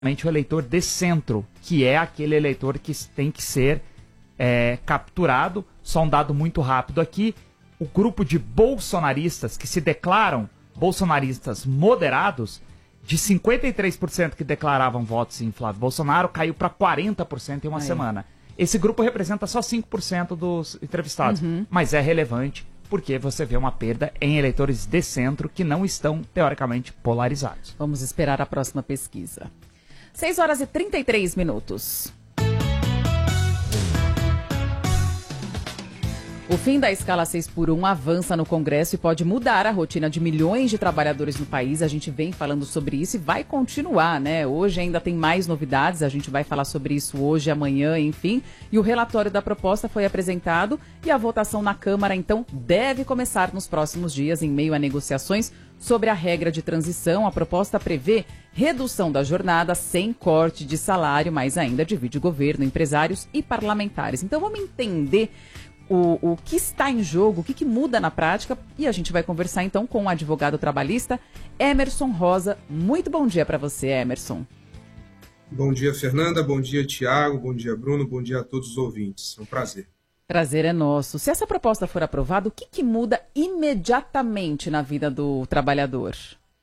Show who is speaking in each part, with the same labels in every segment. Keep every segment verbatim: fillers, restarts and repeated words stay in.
Speaker 1: o eleitor de centro, que é aquele eleitor que tem que ser é, capturado. Só um dado muito rápido aqui: o grupo de bolsonaristas que se declaram bolsonaristas moderados, de cinquenta e três por cento que declaravam votos em Flávio Bolsonaro, caiu para quarenta por cento em uma Aí. semana. Esse grupo representa só cinco por cento dos entrevistados, uhum. mas é relevante porque você vê uma perda em eleitores de centro que não estão, teoricamente, polarizados.
Speaker 2: Vamos esperar a próxima pesquisa. seis horas e trinta e três minutos. O fim da escala seis por um avança no Congresso e pode mudar a rotina de milhões de trabalhadores no país. A gente vem falando sobre isso e vai continuar, né? Hoje ainda tem mais novidades, a gente vai falar sobre isso hoje, amanhã, enfim. E o relatório da proposta foi apresentado e a votação na Câmara, então, deve começar nos próximos dias, em meio a negociações sobre a regra de transição. A proposta prevê redução da jornada sem corte de salário, mas ainda divide governo, empresários e parlamentares. Então vamos entender O, o que está em jogo, o que, que muda na prática, e a gente vai conversar então com o advogado trabalhista Emerson Rosa. Muito bom dia para você, Emerson.
Speaker 3: Bom dia, Fernanda, bom dia, Tiago, bom dia, Bruno, bom dia a todos os ouvintes. É um prazer.
Speaker 2: Prazer é nosso. Se essa proposta for aprovada, o que, que muda imediatamente na vida do trabalhador?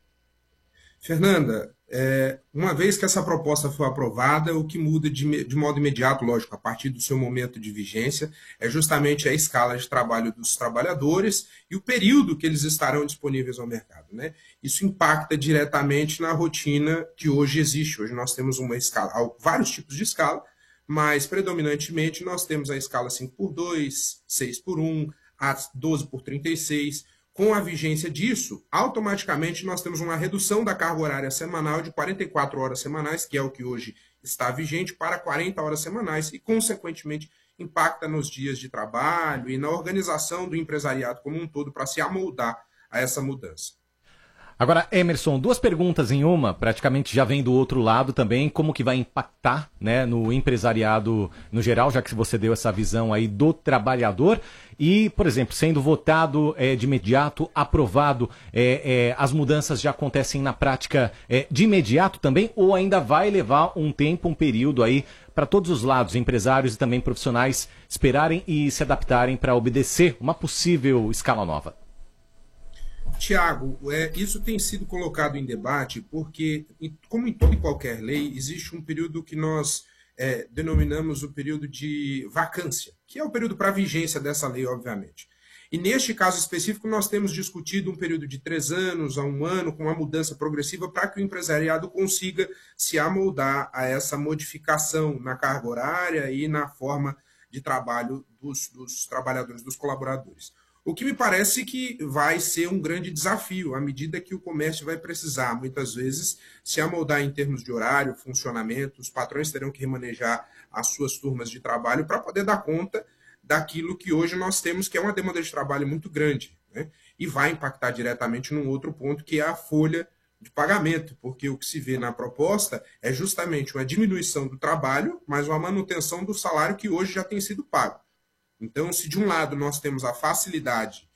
Speaker 3: Fernanda, é, uma vez que essa proposta for aprovada, o que muda de, de modo imediato, lógico, a partir do seu momento de vigência, é justamente a escala de trabalho dos trabalhadores e o período que eles estarão disponíveis ao mercado, né? Isso impacta diretamente na rotina que hoje existe. Hoje nós temos uma escala, vários tipos de escala, mas predominantemente nós temos a escala cinco por dois, seis por um, a doze por trinta e seis. Com a vigência disso, automaticamente nós temos uma redução da carga horária semanal de quarenta e quatro horas semanais, que é o que hoje está vigente, para quarenta horas semanais e, consequentemente, impacta nos dias de trabalho e na organização do empresariado como um todo para se amoldar a essa mudança.
Speaker 4: Agora, Emerson, duas perguntas em uma, praticamente já vem do outro lado também, como que vai impactar, né, no empresariado no geral, já que você deu essa visão aí do trabalhador. E, por exemplo, sendo votado é, de imediato, aprovado, é, é, as mudanças já acontecem na prática é, de imediato também, ou ainda vai levar um tempo, um período aí para todos os lados, empresários e também profissionais, esperarem e se adaptarem para obedecer uma possível escala nova?
Speaker 3: Tiago, é, isso tem sido colocado em debate porque, como em toda e qualquer lei, existe um período que nós é, denominamos o período de vacância, que é o período para vigência dessa lei, obviamente. E neste caso específico, nós temos discutido um período de três anos a um ano, com uma mudança progressiva, para que o empresariado consiga se amoldar a essa modificação na carga horária e na forma de trabalho dos, dos trabalhadores, dos colaboradores. O que me parece que vai ser um grande desafio, à medida que o comércio vai precisar, muitas vezes, se amoldar em termos de horário, funcionamento. Os patrões terão que remanejar as suas turmas de trabalho para poder dar conta daquilo que hoje nós temos, que é uma demanda de trabalho muito grande, né? E vai impactar diretamente num outro ponto, que é a folha de pagamento, porque o que se vê na proposta é justamente uma diminuição do trabalho, mas uma manutenção do salário que hoje já tem sido pago. Então, se de um lado nós temos a facilidade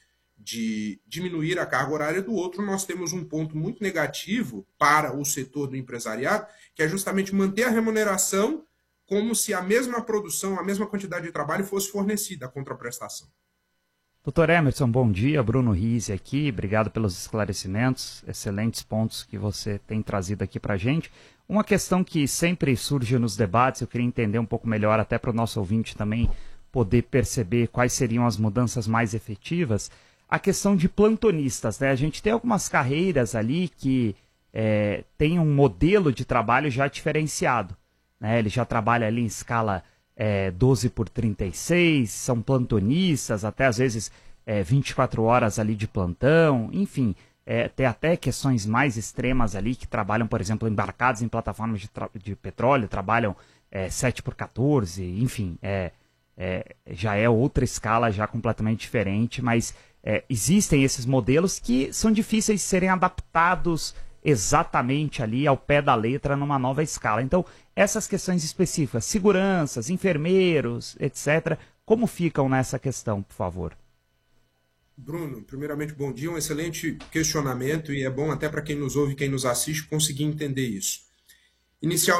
Speaker 3: de diminuir a carga horária, do outro nós temos um ponto muito negativo para o setor do empresariado, que é justamente manter a remuneração como se a mesma produção, a mesma quantidade de trabalho fosse fornecida, a contraprestação.
Speaker 1: Doutor Emerson, bom dia. Bruno Rizzi aqui. Obrigado pelos esclarecimentos, excelentes pontos que você tem trazido aqui para a gente. Uma questão que sempre surge nos debates, eu queria entender um pouco melhor, até para o nosso ouvinte também poder perceber quais seriam as mudanças mais efetivas, a questão de plantonistas, né? A gente tem algumas carreiras ali que é, tem um modelo de trabalho já diferenciado, né? Ele já trabalha ali em escala é, doze por trinta e seis, são plantonistas, até às vezes é, vinte e quatro horas ali de plantão, enfim, é, tem até questões mais extremas ali que trabalham, por exemplo, embarcados em plataformas de, de petróleo, trabalham é, sete por quatorze, enfim, é, É, já é outra escala, já completamente diferente, mas é, existem esses modelos que são difíceis de serem adaptados exatamente ali ao pé da letra numa nova escala. Então, essas questões específicas, seguranças, enfermeiros, etcétera, como ficam nessa questão, por favor?
Speaker 3: Bruno, primeiramente, bom dia, um excelente questionamento, e é bom até para quem nos ouve e quem nos assiste conseguir entender isso. inicialmente